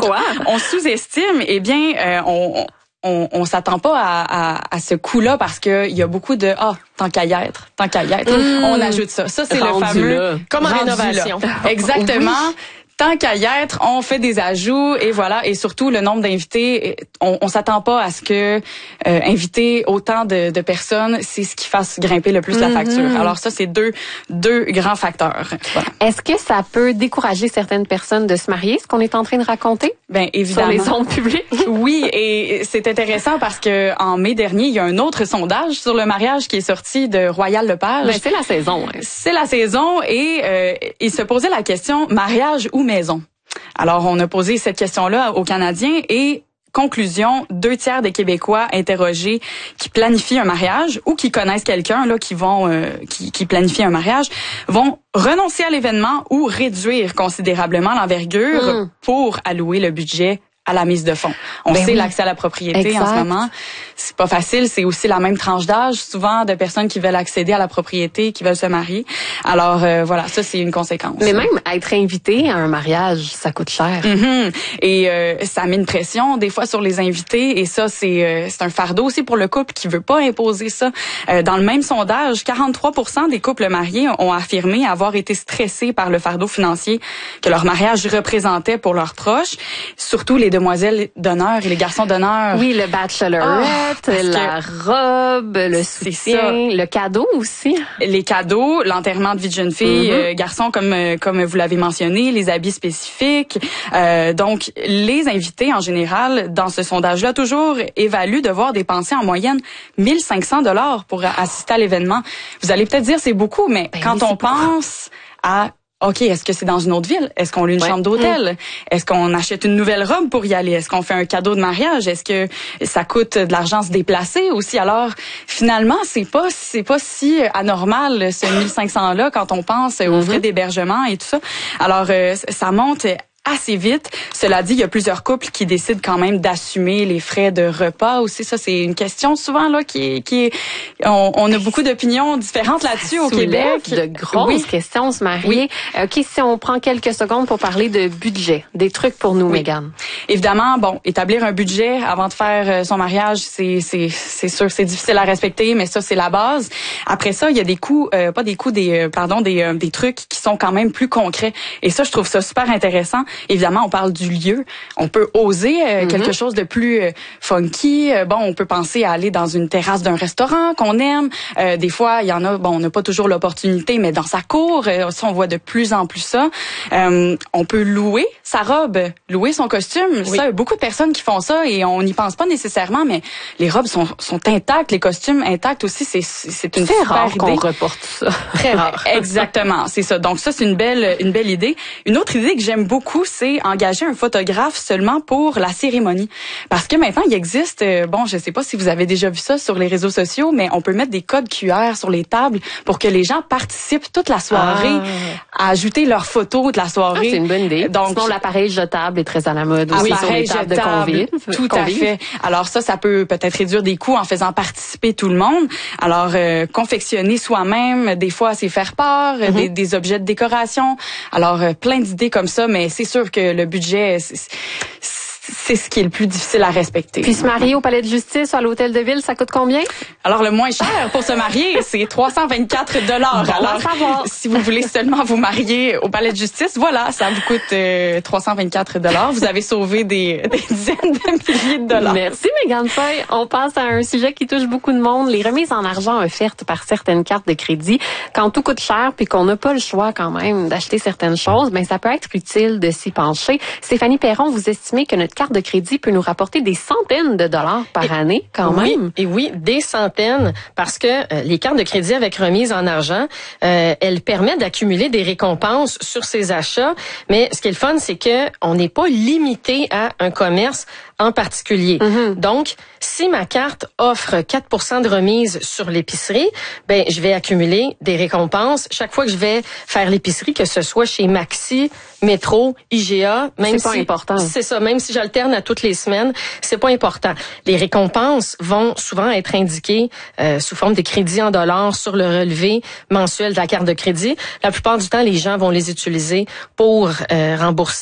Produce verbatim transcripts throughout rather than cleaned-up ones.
Pourquoi? On sous-estime, eh bien, euh, on... On, on s'attend pas à, à, à ce coup-là parce que il y a beaucoup de ah tant qu'à y être, tant qu'à y être. Mmh. On ajoute ça. Ça c'est rendu le fameux là. Comme en rénovation. Là. Exactement. Oui. Tant qu'à y être, on fait des ajouts et voilà. Et surtout, le nombre d'invités, on, on s'attend pas à ce que euh, inviter autant de, de personnes, c'est ce qui fasse grimper le plus mm-hmm. la facture. Alors ça, c'est deux deux grands facteurs. Voilà. Est-ce que ça peut décourager certaines personnes de se marier, ce qu'on est en train de raconter? Ben évidemment. Sur les ondes publiques. Oui, et c'est intéressant parce que en mai dernier, il y a un autre sondage sur le mariage qui est sorti de Royal Lepage. Ben c'est la saison. Hein. C'est la saison et euh, il se posait la question mariage ou maison. Alors, on a posé cette question-là aux Canadiens et conclusion, deux tiers des Québécois interrogés qui planifient un mariage ou qui connaissent quelqu'un là qui vont euh, qui, qui planifie un mariage vont renoncer à l'événement ou réduire considérablement l'envergure mmh. pour allouer le budget à la mise de fonds. On ben sait oui. l'accès à la propriété exact. En ce moment, c'est pas facile. C'est aussi la même tranche d'âge, souvent de personnes qui veulent accéder à la propriété, qui veulent se marier. Alors euh, voilà, ça c'est une conséquence. Mais même être invité à un mariage, ça coûte cher. Mm-hmm. Et euh, ça met une pression des fois sur les invités. Et ça c'est euh, c'est un fardeau aussi pour le couple qui veut pas imposer ça. Euh, dans le même sondage, quarante-trois pour cent des couples mariés ont affirmé avoir été stressés par le fardeau financier que leur mariage représentait pour leurs proches, surtout les demoiselles d'honneur et les garçons d'honneur. Oui, le bachelorette, oh, la que robe, le soutien, le cadeau aussi. Les cadeaux, l'enterrement de vie de jeune fille, mm-hmm. euh, garçons comme comme vous l'avez mentionné, les habits spécifiques. Euh, donc, les invités en général, dans ce sondage-là, toujours évaluent devoir dépenser en moyenne mille cinq cents dollars pour assister à l'événement. Vous allez peut-être dire c'est beaucoup, mais ben quand oui, on pense beaucoup. à OK, est-ce que c'est dans une autre ville? Est-ce qu'on a une ouais. chambre d'hôtel? Mmh. Est-ce qu'on achète une nouvelle robe pour y aller? Est-ce qu'on fait un cadeau de mariage? Est-ce que ça coûte de l'argent se déplacer aussi? Alors, finalement, c'est pas c'est pas si anormal ce mille cinq cents là quand on pense aux frais mmh. d'hébergement et tout ça. Alors, euh, ça monte assez vite. Cela dit, il y a plusieurs couples qui décident quand même d'assumer les frais de repas aussi. Ça, c'est une question souvent là qui est, qui est, on, on a beaucoup d'opinions différentes là-dessus au Québec. De grosses oui. questions, se marier. Oui. OK, si on prend quelques secondes pour parler de budget, des trucs pour nous, oui. Mégane. Évidemment, bon, établir un budget avant de faire son mariage, c'est c'est c'est sûr, c'est difficile à respecter, mais ça c'est la base. Après ça, il y a des coûts, euh, pas des coûts, des euh, pardon, des euh, des trucs qui sont quand même plus concrets. Et ça, je trouve ça super intéressant. Évidemment, on parle du lieu. On peut oser euh, mm-hmm. quelque chose de plus euh, funky. Euh, bon, on peut penser à aller dans une terrasse d'un restaurant qu'on aime. Euh, des fois, il y en a, bon, on n'a pas toujours l'opportunité, mais dans sa cour, euh, ça, on voit de plus en plus ça. Euh, on peut louer sa robe, louer son costume. Oui. Ça, il y a beaucoup de personnes qui font ça et on n'y pense pas nécessairement, mais les robes sont, sont intactes, les costumes intacts aussi. C'est, c'est une c'est super rare idée. Qu'on reporte ça. Très rare. Exactement, c'est ça. Donc ça, c'est une belle, une belle idée. Une autre idée que j'aime beaucoup, c'est engager un photographe seulement pour la cérémonie. Parce que maintenant, il existe, euh, bon, je sais pas si vous avez déjà vu ça sur les réseaux sociaux, mais on peut mettre des codes Q R sur les tables pour que les gens participent toute la soirée ah. à ajouter leurs photos de la soirée. Ah, c'est une bonne idée. Donc, sinon, l'appareil jetable est très à la mode aussi sur les tables de convives. Tout convives. à fait. Alors ça, ça peut peut-être réduire des coûts en faisant participer tout le monde. Alors, euh, confectionner soi-même, des fois, c'est faire part, mm-hmm. des, des objets de décoration. Alors, euh, plein d'idées comme ça, mais c'est sûr que le budget, c'est, c'est ce qui est le plus difficile à respecter. Puis se marier au palais de justice ou à l'hôtel de ville, ça coûte combien? Alors, le moins cher pour se marier, c'est trois cent vingt-quatre dollars. Bon, alors, si vous voulez seulement vous marier au palais de justice, voilà, ça vous coûte euh, trois cent vingt-quatre dollars. Vous avez sauvé des, des dizaines de milliers de dollars. Merci, Mégane Feuille. On passe à un sujet qui touche beaucoup de monde, les remises en argent offertes par certaines cartes de crédit. Quand tout coûte cher puis qu'on n'a pas le choix quand même d'acheter certaines choses, ben ça peut être utile de s'y pencher. Stéphanie Perron, vous estimez que notre carte de crédit peut nous rapporter des centaines de dollars par et, année quand oui, même? Et oui, des centaines, parce que euh, les cartes de crédit avec remise en argent, euh, elles permettent d'accumuler des récompenses sur ses achats, mais ce qui est le fun, c'est que on n'est pas limité à un commerce en particulier. Mm-hmm. Donc, si ma carte offre quatre pour cent de remise sur l'épicerie, ben je vais accumuler des récompenses chaque fois que je vais faire l'épicerie, que ce soit chez Maxi, Métro, I G A, même c'est pas si important. C'est ça, même si j'alterne à toutes les semaines, c'est pas important. Les récompenses vont souvent être indiquées euh, sous forme de crédits en dollars sur le relevé mensuel de la carte de crédit. La plupart du temps, les gens vont les utiliser pour euh, rembourser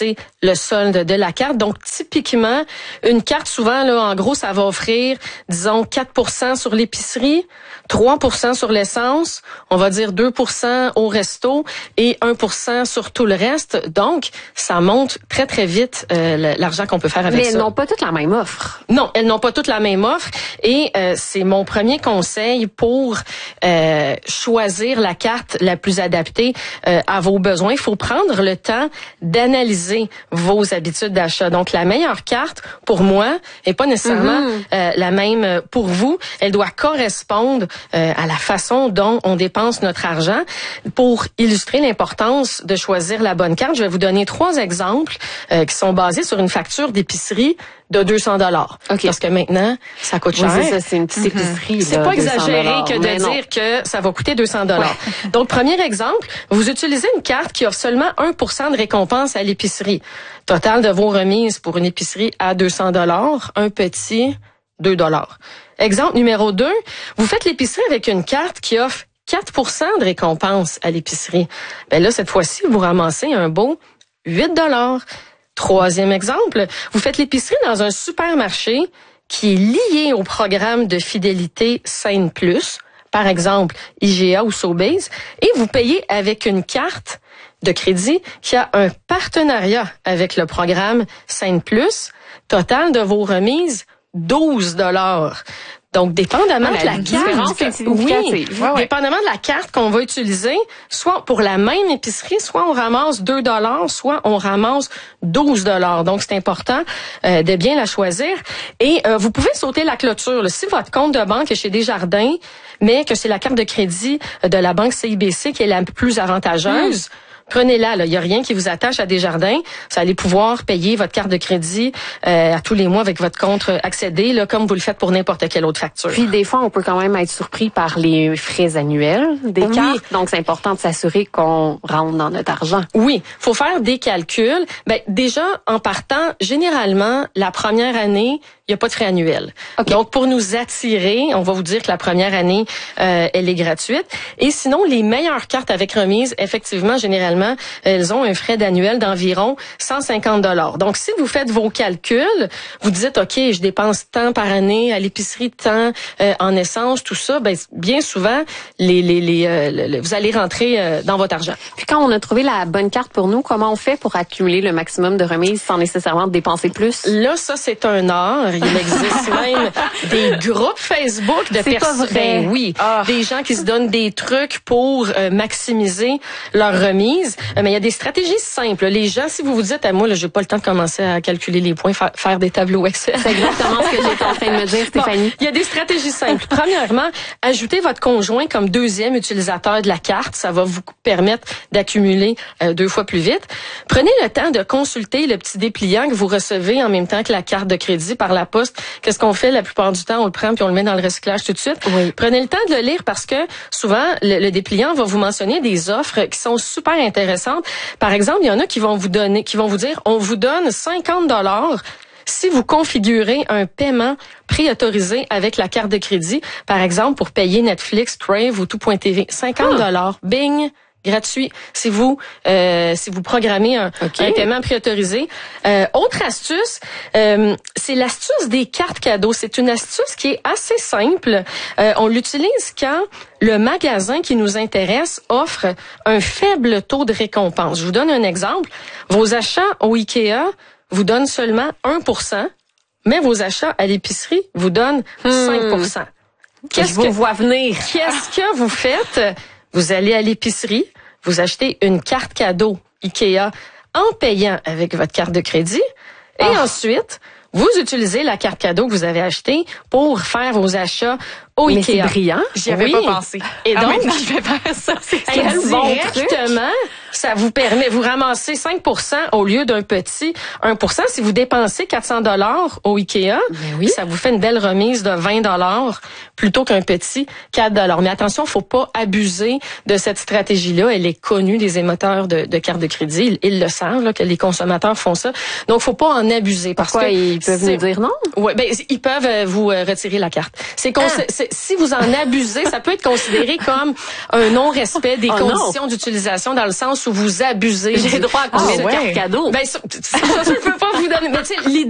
le solde de la carte. Donc, typiquement, une carte, souvent, là, en gros, ça va offrir, disons, quatre pour cent sur l'épicerie, trois pour cent sur l'essence, on va dire deux pour cent au resto et un pour cent sur tout le reste. Donc, ça monte très, très vite euh, l'argent qu'on peut faire avec Mais ça. Mais elles n'ont pas toutes la même offre. Non, elles n'ont pas toutes la même offre. Et euh, c'est mon premier conseil pour euh, choisir la carte la plus adaptée euh, à vos besoins. Il faut prendre le temps d'analyser vos habitudes d'achat. Donc, la meilleure carte, pour moi, est pas nécessairement mm-hmm. euh, la même pour vous. Elle doit correspondre euh, à la façon dont on dépense notre argent. Pour illustrer l'importance de choisir la bonne carte, je vais vous donner trois exemples euh, qui sont basés sur une facture d'épicerie de deux cents dollars. Okay. Parce que maintenant, ça coûte cher. Oui, c'est ça, c'est une petite épicerie. Mm-hmm. C'est pas exagéré que de mais dire non. que ça va coûter deux cents dollars. Ouais. Donc, premier exemple, vous utilisez une carte qui offre seulement un pour cent de récompense à l'épicerie. Total de vos remises pour une épicerie à deux cents dollars, un petit, deux dollars. Exemple numéro deux, vous faites l'épicerie avec une carte qui offre quatre pour cent de récompense à l'épicerie. Ben là, cette fois-ci, vous ramassez un beau huit dollars. Troisième exemple, vous faites l'épicerie dans un supermarché qui est lié au programme de fidélité Scène Plus, par exemple I G A ou Sobeys, et vous payez avec une carte de crédit qui a un partenariat avec le programme Scène Plus. Total de vos remises, douze dollars. Donc, dépendamment ah, de la, la carte, oui, ouais, ouais. dépendamment de la carte qu'on va utiliser, soit pour la même épicerie, soit on ramasse deux dollars, soit on ramasse douze dollars. Donc, c'est important euh, de bien la choisir. Et euh, vous pouvez sauter la clôture. Là. Si votre compte de banque est chez Desjardins, mais que c'est la carte de crédit de la banque C I B C qui est la plus avantageuse, mmh. prenez-la, là. Il n'y a rien qui vous attache à Desjardins. Vous allez pouvoir payer votre carte de crédit euh, à tous les mois avec votre compte accédé, là, comme vous le faites pour n'importe quelle autre facture. Puis des fois, on peut quand même être surpris par les frais annuels des oui. cartes. Donc, c'est important de s'assurer qu'on rentre dans notre argent. Oui, faut faire des calculs. Ben déjà, en partant, généralement, la première année, il n'y a pas de frais annuels. Okay. Donc, pour nous attirer, on va vous dire que la première année, euh, elle est gratuite. Et sinon, les meilleures cartes avec remise, effectivement, généralement, elles ont un frais d'annuel d'environ cent cinquante dollars. Donc, si vous faites vos calculs, vous dites, OK, je dépense tant par année à l'épicerie, tant euh, en essence, tout ça, ben bien souvent, les, les, les, euh, le, vous allez rentrer euh, dans votre argent. Puis quand on a trouvé la bonne carte pour nous, comment on fait pour accumuler le maximum de remises sans nécessairement dépenser plus? Là, ça, c'est un art. Il existe même des groupes Facebook de personnes. Ben oui, oh. des gens qui se donnent des trucs pour euh, maximiser leur remise. Euh, mais il y a des stratégies simples. Les gens, si vous vous dites, à moi, là, j'ai pas le temps de commencer à calculer les points, fa- faire des tableaux Excel. C'est exactement ce que j'étais en train de me dire, Stéphanie. Bon, il y a des stratégies simples. Premièrement, ajoutez votre conjoint comme deuxième utilisateur de la carte. Ça va vous permettre d'accumuler euh, deux fois plus vite. Prenez le temps de consulter le petit dépliant que vous recevez en même temps que la carte de crédit par la poste. Qu'est-ce qu'on fait la plupart du temps? On le prend puis on le met dans le recyclage tout de suite. Oui. Prenez le temps de le lire parce que souvent, le, le dépliant va vous mentionner des offres qui sont super intéressantes. Par exemple, il y en a qui vont vous donner, qui vont vous dire, on vous donne cinquante dollars si vous configurez un paiement préautorisé avec la carte de crédit. Par exemple, pour payer Netflix, Crave ou tout.tv. cinquante dollars. Ah. Bing! Gratuit si vous euh, si vous programmez un, okay. un paiement préautorisé. Euh, autre astuce, euh, c'est l'astuce des cartes cadeaux. C'est une astuce qui est assez simple. Euh, on l'utilise quand le magasin qui nous intéresse offre un faible taux de récompense. Je vous donne un exemple. Vos achats au Ikea vous donnent seulement un pour cent, mais vos achats à l'épicerie vous donnent hmm. cinq pour cent. Qu'est-ce Je vous que, vois venir. Qu'est-ce que vous faites? Vous allez à l'épicerie, vous achetez une carte cadeau Ikea en payant avec votre carte de crédit et oh. ensuite, vous utilisez la carte cadeau que vous avez achetée pour faire vos achats au Mais Ikea. C'est brillant. J'y avais oui. pas pensé. Et donc, ah, je vais faire ça. C'est directement, ça vous permet, vous ramassez cinq pour cent au lieu d'un petit un pour cent. Si vous dépensez quatre cents dollars au Ikea, oui. ça vous fait une belle remise de vingt dollars plutôt qu'un petit quatre dollars. Mais attention, faut pas abuser de cette stratégie-là. Elle est connue des émetteurs de, de cartes de crédit. Ils, ils le savent, là, que les consommateurs font ça. Donc, faut pas en abuser. Parce Pourquoi que ils peuvent nous dire non? Ouais, ben, ils peuvent vous retirer la carte. C'est, conse- ah. c'est, si vous en abusez, ça peut être considéré comme un non-respect des oh conditions d'utilisation dans le sens où vous abusez. J'ai du... droit à combien ah, de ouais. cartes cadeaux? Ben, ça, ça, ça, je peux pas vous donner. Mais tu sais, l'idée